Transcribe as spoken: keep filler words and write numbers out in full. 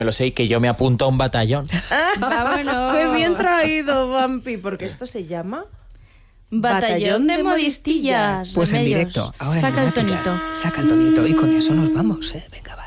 lo sé, y que yo me apunto a un batallón. ¡Vámonos! ¡Qué bien traído, Vampi! Porque esto se llama... Batallón de modistillas. Pues en Remedios. directo, ahora en Saca el Lunáticas. tonito. Saca el tonito y con eso nos vamos, ¿eh? Venga, va.